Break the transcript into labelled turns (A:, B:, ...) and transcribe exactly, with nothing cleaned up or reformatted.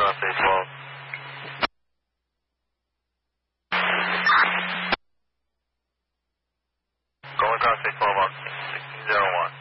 A: across A twelve. Going across A twelve on sixteen oh one.